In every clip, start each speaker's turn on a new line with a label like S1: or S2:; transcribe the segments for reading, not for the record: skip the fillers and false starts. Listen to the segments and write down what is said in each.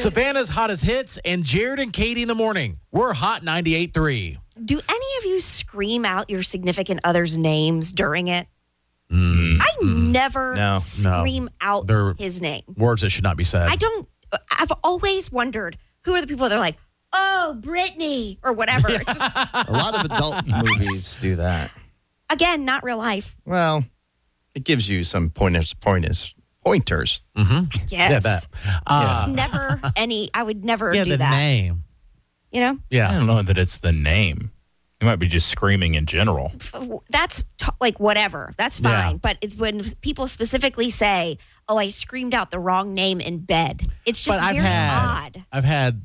S1: Savannah's hottest hits and Jared and Katie in the morning. We're Hot 98.3.
S2: Do any of you scream out your significant other's names during it? I never scream out
S1: They're
S2: his name.
S1: Words that should not be said.
S2: I've always wondered who are the people that are like, oh, Brittany, or whatever. It's just,
S3: A lot of adult movies do that.
S2: again, not real life.
S3: Well, it gives you some pointers.
S2: Yes.
S1: Yeah, that.
S2: Just never I would never
S1: Yeah,
S2: do
S1: the
S2: that.
S1: name.
S2: You know?
S4: I
S1: Yeah.
S4: don't know that it's the name. You might be just screaming in general.
S2: That's like whatever. That's fine.
S1: Yeah.
S2: But it's when people specifically say, oh, I screamed out the wrong name in bed. It's just
S1: But
S2: very odd.
S1: I've had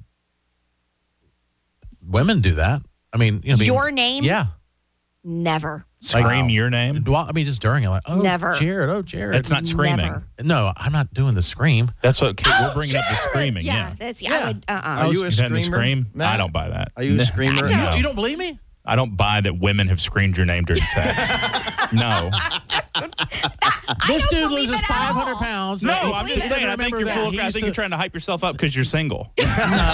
S1: women do that. I mean,
S2: Your name?
S1: Yeah.
S2: Never.
S4: Scream your name?
S1: Well, I mean, just during it, like, oh,
S2: Never.
S1: Jared, oh, Jared.
S4: That's not screaming.
S2: Never.
S1: No, I'm not doing the scream.
S4: That's what we're bringing up the screaming.
S2: Yeah.
S4: Yeah.
S2: That's,
S1: Yeah.
S2: I would,
S3: Are you a
S4: You had to
S3: screamer?
S4: scream?
S3: Matt?
S4: I don't buy that.
S3: Are you a screamer?
S4: No.
S1: You don't believe me?
S4: I don't buy that women have screamed your name during sex. No.
S1: This
S2: don't
S1: dude
S2: believe
S1: loses
S2: it at all.
S1: 500 pounds.
S4: No,
S1: He-
S4: I'm
S1: he
S4: just
S1: doesn't
S4: saying. I think
S1: remember
S4: you're
S1: that.
S4: full.
S1: He
S4: I
S1: used
S4: think
S1: to-
S4: you're trying to hype yourself up because you're single.
S1: No.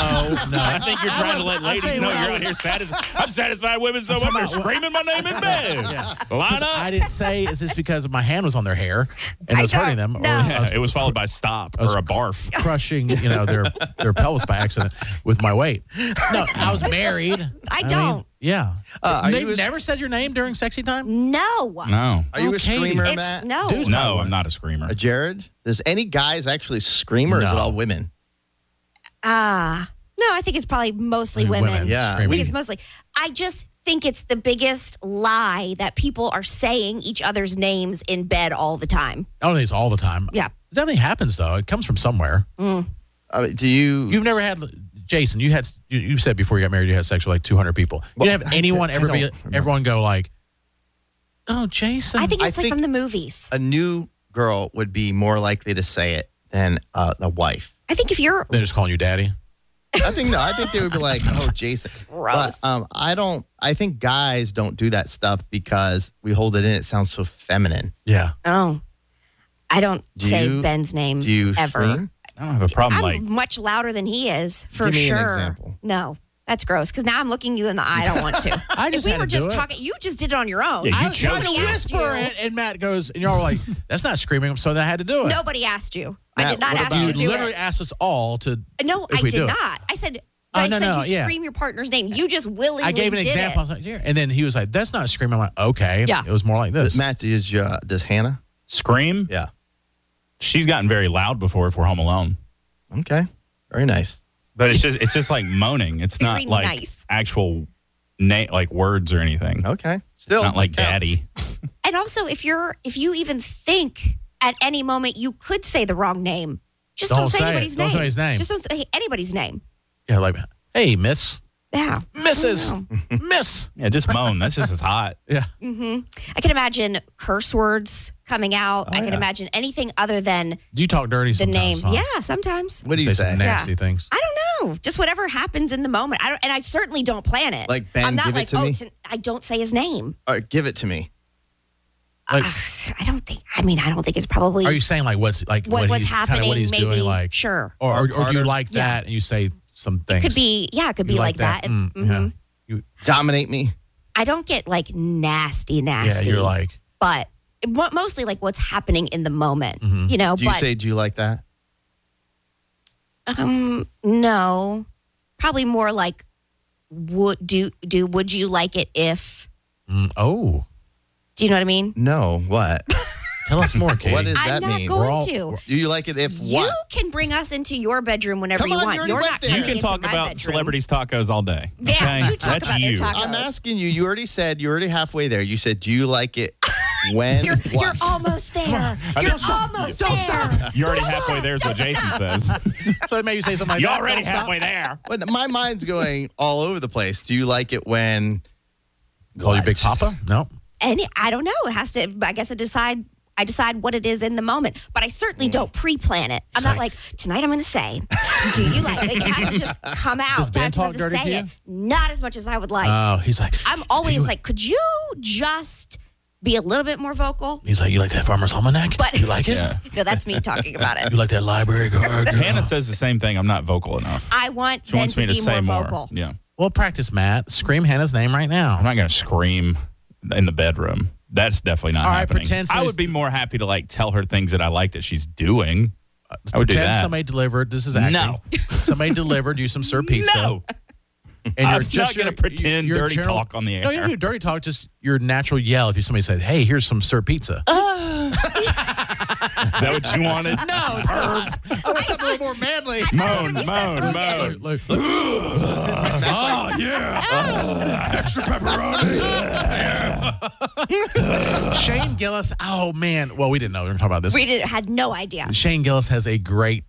S4: I think you're trying to let
S1: I'm
S4: ladies
S1: saying
S4: know
S1: when
S4: you're
S1: I-
S4: out here satisfied. I'm satisfied women so much they're screaming my name in bed. Line up.
S1: I didn't say, is this because my hand was on their hair and I was hurting them?
S2: no.
S1: Or I
S4: Yeah,
S1: was
S4: it was followed by stop
S1: was
S4: or a barf.
S1: crushing, their pelvis by accident with my weight. No, I was married.
S2: I
S1: mean,
S2: don't.
S1: Yeah.
S3: Are
S1: They've
S3: you a-
S1: never said your name during sexy time?
S2: No.
S4: No.
S3: Are you
S1: Oh,
S3: a
S1: Katie.
S3: screamer,
S2: It's,
S3: Matt?
S2: no.
S1: Dude.
S4: No, I'm not a screamer.
S3: Jared? Does any guys actually scream, or is it
S1: No.
S3: all women?
S2: No, I think it's probably mostly women.
S3: Yeah.
S2: I
S1: screaming.
S2: think it's mostly. I just think it's the biggest lie that people are saying each other's names in bed all the time.
S1: I don't think it's all the time.
S2: Yeah.
S1: It definitely happens, though. It comes from somewhere.
S3: Do you?
S1: You've never had, Jason, you said before you got married you had sex with like 200 people. You didn't have anyone everyone go like, oh, Jason.
S2: I think it's like
S3: think-
S2: from the movies.
S3: A new girl would be more likely to say it than the wife.
S2: I think if you're
S1: They're just calling you daddy.
S3: I think they would be like, "Oh, Jason."
S2: gross.
S3: But I don't. I think guys don't do that stuff because we hold it in. It sounds so feminine.
S1: Yeah.
S2: oh, I don't
S3: Do
S2: say
S3: you-
S2: Ben's name
S3: Do you
S2: ever.
S3: scream?
S4: I don't have a problem.
S2: I'm
S4: Like,
S2: much louder than he is, for
S3: Give me an
S2: sure.
S3: example.
S2: No, that's gross. Because now I'm looking you in the eye. I don't want to.
S1: I just
S2: if we
S1: had
S2: were
S1: to do
S2: just
S1: it.
S2: talking, you just did it on your own.
S4: Yeah,
S1: I
S4: you
S1: was trying to
S2: Nobody asked
S1: whisper
S2: you.
S1: it, and Matt goes, and you're all like, that's not screaming, so I had to do it.
S2: Nobody asked you. I
S3: Matt,
S2: did not
S3: what
S2: ask
S3: about-
S2: you
S1: You
S2: to do
S1: literally
S2: it.
S1: asked us all to.
S2: No,
S1: if
S2: I
S1: we
S2: did
S1: do it.
S2: not. I said.
S1: Oh,
S2: I
S1: no,
S2: said
S1: no,
S2: you
S1: yeah.
S2: scream your partner's name. You just willingly
S1: I gave an
S2: did
S1: example. I
S2: it.
S1: was like, yeah. And then he was like, that's not screaming. I'm like, okay.
S2: Yeah.
S1: It was more like this.
S3: Matt, does Hannah?
S4: scream?
S3: Yeah.
S4: She's gotten very loud before if we're home alone.
S3: Okay. Very nice.
S4: But it's just like moaning. It's not
S2: Very
S4: like
S2: nice.
S4: actual like words or anything.
S3: Okay. Still
S4: Not like
S3: counts.
S4: daddy.
S2: And also, if you even think at any moment you could say the wrong name, just
S1: Don't
S2: don't say
S1: say it.
S2: anybody's
S1: Don't
S2: name.
S1: say anybody's name.
S2: Just don't say anybody's name.
S1: Yeah, like, hey, miss.
S2: Yeah.
S1: Mrs. Miss.
S4: Yeah, just moan. That's just as hot.
S1: Yeah.
S2: I can imagine curse words coming out. I can imagine anything other than
S1: Do you talk dirty
S2: the
S1: sometimes?
S2: names.
S1: huh?
S2: Yeah, sometimes.
S3: What do you
S1: Say
S3: say?
S1: some nasty
S2: Yeah.
S1: things.
S2: I don't know. Just whatever happens in the moment. I certainly don't plan it.
S3: Like, Ben,
S2: I'm not
S3: give it
S2: like,
S3: to me?
S2: I don't say his name.
S3: All right, give it to me.
S1: Like,
S2: I don't think it's probably
S1: are you saying like what's like
S2: what's
S1: he's,
S2: happening.
S1: Kinda what he's
S2: maybe
S1: doing, like,
S2: sure.
S1: or do you
S3: harder?
S1: like
S2: Yeah.
S1: that and you say some things?
S2: Could be it could be
S1: You
S2: like that.
S1: Yeah. You,
S2: Mm-hmm.
S3: Dominate me.
S2: I don't get like nasty,
S1: yeah, you're like,
S2: but mostly like what's happening in the moment,
S1: Mm-hmm.
S2: you know.
S3: Do you
S2: but
S3: say, do you like that?
S2: no, probably more like would you like it if?
S1: oh,
S2: Do you know what I mean?
S3: No. What?
S1: tell us more, Katie.
S3: What does
S2: I'm
S3: that
S2: not
S3: mean?
S2: going to.
S3: Do you like it if
S2: You
S3: what?
S2: can bring us into your bedroom whenever
S3: Come
S2: you
S3: on,
S2: want.
S3: you already
S2: You're
S3: went
S2: not
S3: there.
S2: coming
S4: You can
S2: into
S4: talk
S2: my
S4: about
S2: bedroom.
S4: celebrities tacos all day.
S2: Yeah,
S4: Okay?
S2: you talk
S4: That's
S2: about their
S4: you.
S2: tacos.
S3: I'm asking you. You already said you're already halfway there. You said, do you like it when?
S2: You're
S3: what?
S2: almost there. You're almost there.
S4: You're already halfway there is what Jason says.
S1: So maybe you say something like
S4: You're
S1: that.
S4: already
S1: Don't stop.
S4: halfway there.
S3: But my mind's going all over the place. Do you like it when?
S1: Call you
S3: What?
S1: Big Papa? No.
S2: And I don't know. It has to. I guess I decide what it is in the moment, but I certainly don't pre-plan it. I'm not like tonight. I'm going to say, "Do you like?" It has to just come out.
S1: Does Ben
S2: I just
S1: talk
S2: have to
S1: dirty
S2: say
S1: to you?
S2: it. Not as much as I would like.
S1: Oh, he's like,
S2: I'm always like, could you just be a little bit more vocal.
S1: He's like, you like that Farmer's Almanac?
S2: But
S1: You like it?
S4: Yeah.
S2: No, that's me talking about it.
S1: You like that library card?
S4: Hannah says the same thing. I'm not vocal enough.
S2: I want
S4: She
S2: men
S4: wants
S2: to
S4: me to
S2: be
S4: say
S2: more
S4: more.
S2: vocal.
S4: Yeah.
S1: Well, practice, Matt. Scream Hannah's name right now.
S4: I'm not going to scream in the bedroom. That's definitely not
S1: All right,
S4: happening.
S1: pretend
S4: I
S1: somebody's-
S4: would be more happy to like tell her things that I like that she's doing. I would do
S1: Pretend
S4: that.
S1: somebody delivered. This is acting.
S4: No.
S1: Somebody delivered you some Sir Pizza.
S4: No.
S1: And
S4: I'm not gonna pretend
S1: your
S4: dirty talk on the
S1: No,
S4: air.
S1: you don't do dirty talk. Just your natural yell. If somebody said, "Hey, here's some Sir Pizza."
S4: Is that what you wanted?
S1: No, I want something a little more manly.
S4: Moan, moan.
S1: Like, oh yeah, extra pepperoni. Shane Gillis. Oh man. Well, we didn't know we were talking about this.
S2: We had no idea.
S1: Shane Gillis has a great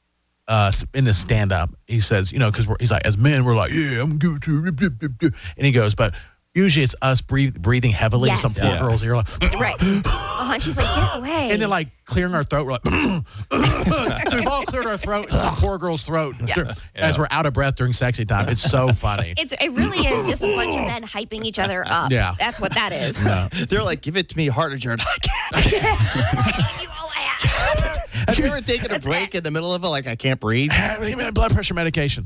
S1: in the stand-up. He says, because he's like, as men, we're like, yeah, I'm good too. And he goes, but usually it's us breathing heavily.
S2: Yes.
S1: Some poor
S4: Yeah.
S1: girls here, like,
S2: Right. And she's like, get away.
S1: and then like clearing our throat. We're like, so we've all cleared our throat in some poor girl's throat as we're out of breath during sexy time. It's so funny.
S2: It really is just a bunch of men hyping each other up.
S1: Yeah.
S2: That's what that is.
S3: They're like, give it to me harder, Jared.
S2: I gave you all I had.
S3: Have you ever taken a break in the middle of it, like I can't breathe?
S1: Blood pressure medication.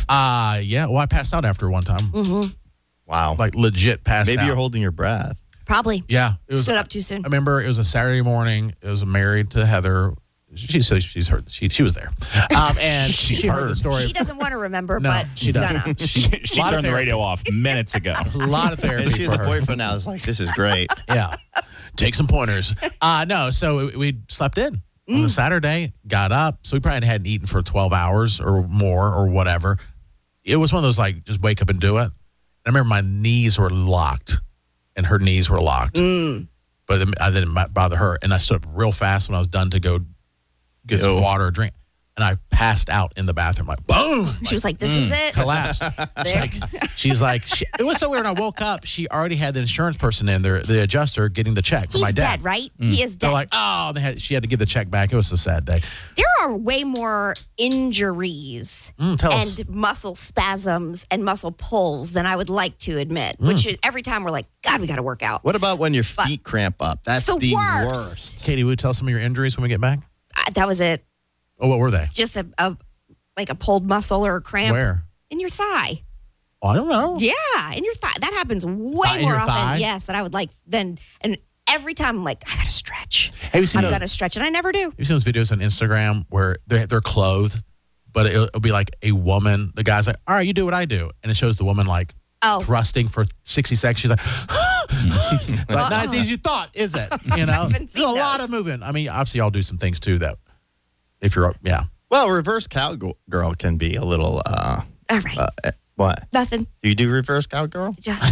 S1: Yeah. Well, I passed out after one time.
S2: Mm-hmm.
S3: Wow.
S1: Like legit passed out.
S3: Maybe you're holding your breath.
S2: Probably.
S1: Yeah. It was,
S2: Stood up too soon.
S1: I remember it was a Saturday morning. It was married to Heather. She said she's heard. She was there, and she heard the story.
S2: She doesn't want to remember,
S1: No,
S2: but
S1: she
S2: she's
S1: doesn't.
S2: gonna.
S4: She
S1: Lot of
S4: turned the
S1: therapy.
S4: radio off minutes ago.
S1: A lot of therapy
S3: And she has
S1: for
S3: a
S1: her.
S3: boyfriend now. It's like, this is great.
S1: Yeah, take some pointers. No, so we slept in on the Saturday. Got up, so we probably hadn't eaten for 12 hours or more or whatever. It was one of those like just wake up and do it. I remember my knees were locked, and her knees were locked. But I didn't bother her, and I stood up real fast when I was done to go get some water or drink, and I passed out in the bathroom, like boom,
S2: She was like, "This is it."
S1: collapsed. She's like, it was so weird. When I woke up, she already had the insurance person in there, the adjuster, getting the check for
S2: He's
S1: my dad.
S2: dead, right? He is
S1: They're
S2: dead.
S1: like, oh, she had to give the check back. It was a sad day.
S2: There are way more injuries
S1: Tell us.
S2: and muscle spasms and muscle pulls than I would like to admit. Which is, every time we're like, God, we got to work out.
S3: What about when your feet cramp up? That's
S2: the
S3: the
S2: worst.
S3: worst.
S1: Katie, will you tell some of your injuries when we get back?
S2: That was it.
S1: Oh, what were they?
S2: Just a like a pulled muscle or a cramp
S1: Where?
S2: in your thigh.
S1: Oh, I don't know.
S2: Yeah, in your thigh. That happens way
S1: In
S2: more
S1: your
S2: often.
S1: thigh?
S2: Yes, than I would like. And every time I'm like, I gotta stretch.
S1: Have you seen
S2: I've
S1: those,
S2: got to stretch, and I never do.
S1: you seen those videos on Instagram where they're clothed, but it'll be like a woman. The guy's like, all right, you do what I do. And it shows the woman like
S2: Oh,
S1: thrusting for 60 seconds. She's like, it's like, not as easy as you thought, is it? You know,
S2: haven't
S1: there's
S2: seen
S1: a lot
S2: those.
S1: of moving. I mean, obviously, y'all do some things too that if you're, yeah.
S3: Well, reverse cowgirl can be a little,
S2: all right.
S3: what?
S2: Nothing.
S3: Do you do reverse cowgirl?
S2: Just,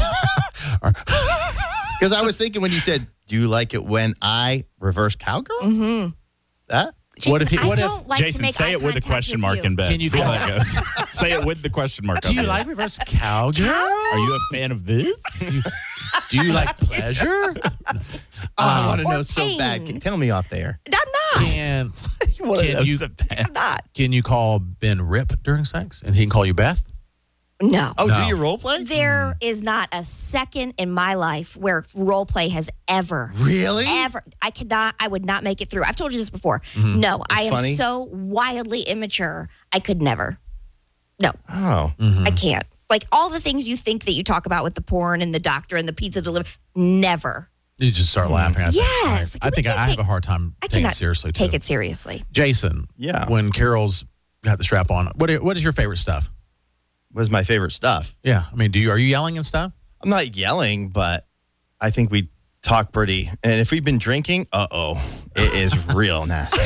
S3: Because I was thinking when you said, do you like it when I reverse cowgirl? Mm-hmm. That?
S1: What if he-
S2: Jason,
S1: what
S2: I
S1: if-
S2: don't like to
S4: Jason,
S2: make
S4: say
S2: eye
S4: it with a
S2: contact
S4: question
S2: with
S4: mark
S2: you.
S4: in bed.
S1: Can you
S4: See
S1: do
S4: how that goes. Say it with the question mark.
S1: Do
S4: up
S1: you
S4: there.
S1: like reverse cowgirl?
S4: Are you a fan of this?
S1: Do you like pleasure?
S3: I want to
S2: Or
S3: know so bad.
S2: pain.
S3: Tell me off there.
S2: I'm not.
S1: Can
S4: Can
S1: you
S2: I'm not.
S1: can you call Ben Rip during sex and he can call you Beth?
S2: No.
S3: Oh,
S1: No.
S3: do you role play?
S2: There is not a second in my life where role play has ever,
S3: Really?
S2: I would not make it through. I've told you this before. No, I am
S3: funny.
S2: so wildly immature. I could never. No,
S3: Oh.
S2: I can't. Like all the things you think that you talk about with the porn and the doctor and the pizza delivery, never.
S1: You just start laughing. I think,
S2: Yes.
S1: right? I think I have a hard time
S2: I
S1: taking
S2: cannot
S1: it seriously.
S2: take
S1: too.
S2: it seriously.
S1: Jason.
S3: Yeah.
S1: When Carol's got the strap on, what is your favorite stuff?
S3: Was my favorite stuff.
S1: Yeah. I mean, are you yelling and stuff?
S3: I'm not yelling, but I think we talk pretty. And if we've been drinking, it is real nasty.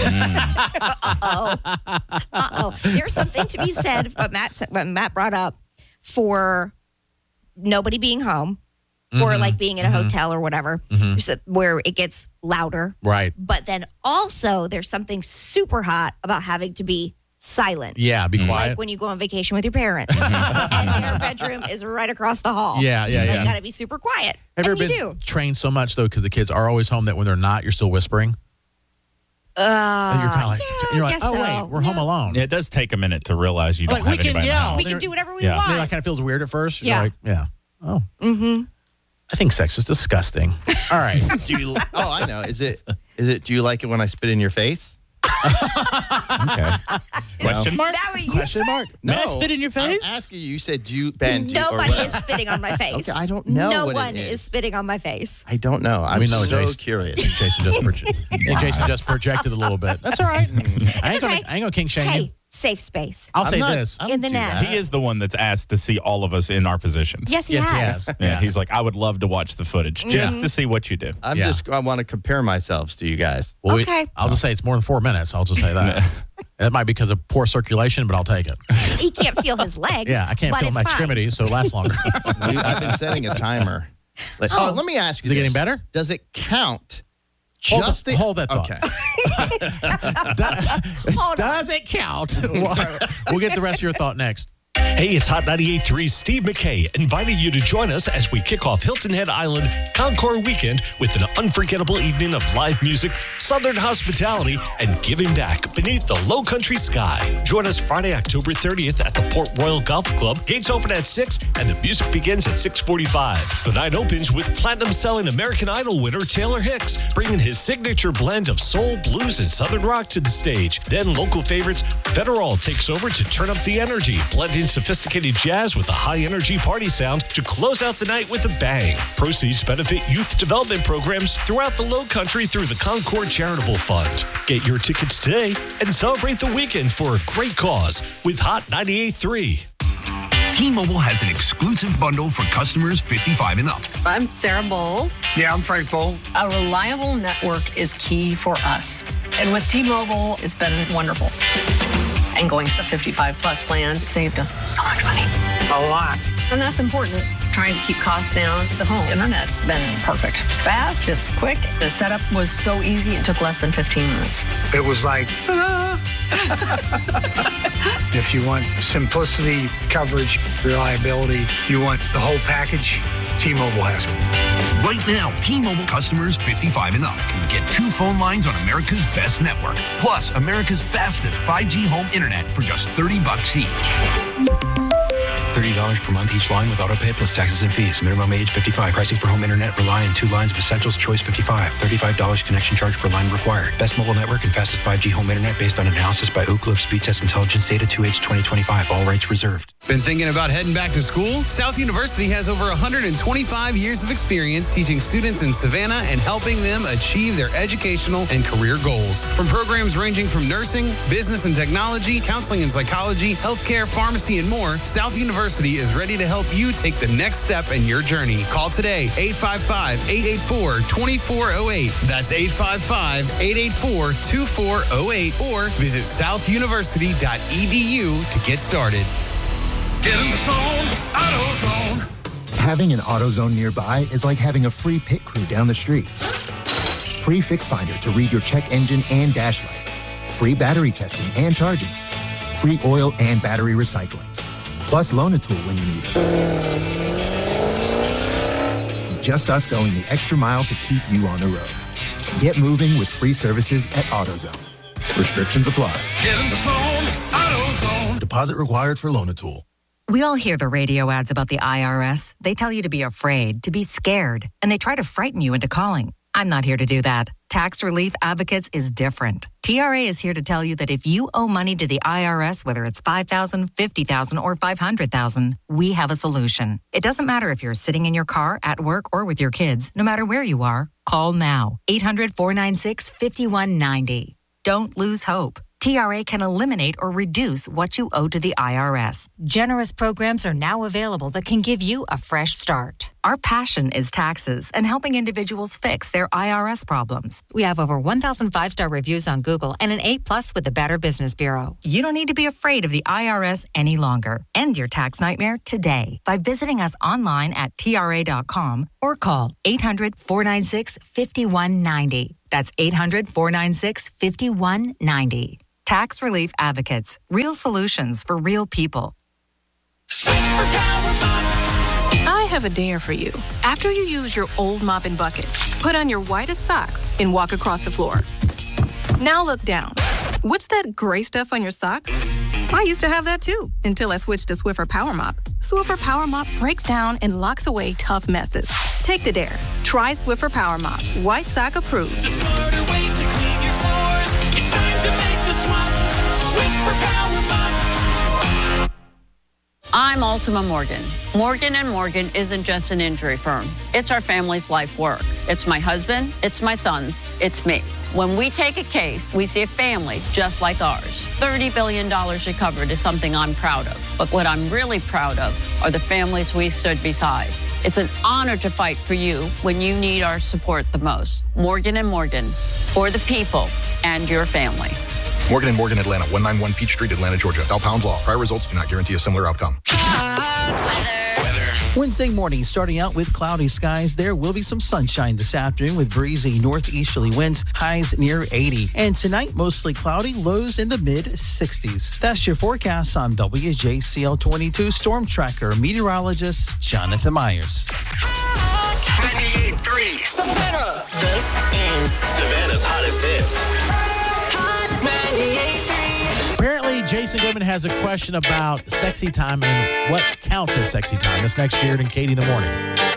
S2: There's something to be said what Matt brought up for nobody being home or like being in a hotel or whatever, where it gets louder.
S1: Right.
S2: But then also there's something super hot about having to be silent.
S1: Yeah. Be quiet.
S2: Like when you go on vacation with your parents and your bedroom is right across the hall.
S1: Yeah, yeah,
S2: You
S1: yeah.
S2: got to be super quiet.
S1: Have you
S2: and
S1: ever
S2: you
S1: been
S2: do.
S1: trained so much though, because the kids are always home that when they're not, you're still whispering? And you're kind of like,
S2: yeah,
S1: you're
S2: I
S1: like,
S2: guess
S1: oh
S2: so.
S1: wait, we're home alone.
S4: Yeah, it does take a minute to realize you don't
S1: Like,
S4: have
S1: we can
S4: anybody in the
S1: yell.
S4: house.
S2: We can do whatever we
S4: Yeah.
S2: want.
S1: That kind of feels weird at first. You're
S2: Yeah.
S1: like, yeah. Oh. I think sex is disgusting. All right.
S3: I know. Is it? Do you like it when I spit in your face?
S4: Okay. Question mark?
S2: That what you
S1: Question
S2: said?
S1: mark?
S3: No.
S4: May I spit in your face?
S3: I'm asking you. You said, do you, Ben?
S2: Nobody is spitting on my face.
S3: Okay, I don't know
S2: No
S3: what it
S2: one
S3: is.
S2: is spitting on my face.
S3: I don't know. I'm
S1: know
S3: so
S1: Jason.
S3: curious.
S1: Jason just projected a little bit. That's all right. I ain't
S2: okay.
S1: gonna king shame you.
S2: Hey, safe space.
S1: I'll say
S3: not-
S1: this.
S3: I don't
S2: In the
S3: do that.
S2: nest.
S4: He is the one that's asked to see all of us in our positions.
S2: Yes, he
S1: Yes, he
S2: has.
S1: has.
S4: Yeah, he's like, I would love to watch the footage just to see what you do.
S3: I want to compare myself to you guys.
S1: Well,
S2: Okay.
S1: I'll just say it's more than 4 minutes. I'll just say that. It might be because of poor circulation, but I'll take it.
S2: He can't feel his legs.
S1: Yeah, I can't
S2: but
S1: feel
S2: it's
S1: my
S2: fine.
S1: extremities, so it lasts longer.
S3: I've been setting a timer. Let me ask you.
S1: Is it getting
S3: this.
S1: better?
S3: Does it count?
S1: Hold that thought.
S3: Okay.
S2: Hold on.
S1: Does it count? We'll get the rest of your thought next.
S5: Hey, it's Hot 98.3's Steve McKay inviting you to join us as we kick off Hilton Head Island Concord Weekend with an unforgettable evening of live music, Southern hospitality, and giving back beneath the low country sky. Join us Friday, October 30th at the Port Royal Golf Club. Gates open at 6 and the music begins at 6:45. The night opens with platinum-selling American Idol winner Taylor Hicks, bringing his signature blend of soul, blues, and Southern rock to the stage. Then local favorites Federal takes over to turn up the energy, blending sophisticated jazz with a high-energy party sound to close out the night with a bang. Proceeds benefit youth development programs throughout the Low Country through the Concord Charitable Fund. Get your tickets today and celebrate the weekend for a great cause with Hot 98.3.
S6: T-Mobile has an exclusive bundle for customers 55 and up.
S7: I'm Sarah Bowl.
S8: Yeah, I'm Frank Bowl.
S7: A reliable network is key for us. And with T-Mobile, it's been wonderful. And going to the 55 plus plan saved us so much money.
S8: A lot.
S7: And that's important. Trying to keep costs down. The home internet's been perfect. It's fast, it's quick. The setup was so easy, it took less than 15 minutes.
S8: It was like, ta-da! If you want simplicity, coverage, reliability, you want the whole package, T-Mobile has it.
S6: Right now, T-Mobile customers 55 and up can get 2 phone lines on America's best network, plus America's fastest 5G home internet for just $30 each.
S9: $30 per month each line with autopay plus taxes and fees. Minimum age 55. Pricing for home internet rely on 2 lines of essentials. Choice 55. $35 connection charge per line required. Best mobile network and fastest 5G home internet based on analysis by Ookla of Speed Test Intelligence data 2H 2025. All rights reserved.
S10: Been thinking about heading back to school? South University has over 125 years of experience teaching students in Savannah and helping them achieve their educational and career goals. From programs ranging from nursing, business and technology, counseling and psychology, healthcare, pharmacy, and more, South University is ready to help you take the next step in your journey. Call today, 855-884-2408. That's 855-884-2408 or visit southuniversity.edu to get started.
S6: Get in the zone, AutoZone.
S11: Having an AutoZone nearby is like having a free pit crew down the street. Free Fix Finder to read your check engine and dash lights. Free battery testing and charging. Free oil and battery recycling. Plus Loan-A-Tool when you need it. Just us going the extra mile to keep you on the road. Get moving with free services at AutoZone. Restrictions apply.
S6: Get in the zone, AutoZone.
S11: Deposit required for Loan-A-Tool.
S12: We all hear the radio ads about the IRS. They tell you to be afraid, to be scared, and they try to frighten you into calling. I'm not here to do that. Tax Relief Advocates is different. TRA is here to tell you that if you owe money to the IRS, whether it's $5,000, $50,000, or $500,000, we have a solution. It doesn't matter if you're sitting in your car, at work, or with your kids. No matter where you are, call now. 800-496-5190. Don't lose hope. TRA can eliminate or reduce what you owe to the IRS. Generous programs are now available that can give you a fresh start. Our passion is taxes and helping individuals fix their IRS problems. We have over 1,000 5-star reviews on Google and an A+ with the Better Business Bureau. You don't need to be afraid of the IRS any longer. End your tax nightmare today by visiting us online at TRA.com or call 800-496-5190. That's 800-496-5190. Tax Relief Advocates. Real solutions for real people.
S13: I have a dare for you. After you use your old mop and bucket, put on your whitest socks and walk across the floor. Now look down. What's that gray stuff on your socks? I used to have that too, until I switched to Swiffer Power Mop. Swiffer Power Mop breaks down and locks away tough messes. Take the dare. Try Swiffer Power Mop. White sock approved.
S14: The smarter way to clean your floors. It's time to make the swap. Swiffer Power Mop.
S15: I'm Ultima Morgan. Morgan & Morgan isn't just an injury firm. It's our family's life work. It's my husband, it's my sons, it's me. When we take a case, we see a family just like ours. $30 billion recovered is something I'm proud of. But what I'm really proud of are the families we stood beside. It's an honor to fight for you when you need our support the most. Morgan & Morgan, for the people and your family.
S16: Morgan & Morgan, Atlanta, 191 Peachtree, Atlanta, Georgia. Bell Pound Law. Prior results do not guarantee a similar outcome.
S17: Wednesday morning, starting out with cloudy skies. There will be some sunshine this afternoon with breezy northeasterly winds, highs near 80. And tonight, mostly cloudy, lows in the mid-60s. That's your forecast. I'm WJCL 22 Storm Tracker meteorologist Jonathan Myers.
S14: 98.3 Savannah. This is
S5: Savannah's hottest hits.
S14: Hot 98.3.
S1: Apparently, Jason Goodman has a question about sexy time and what counts as sexy time. This next, Jared and Katie in the morning.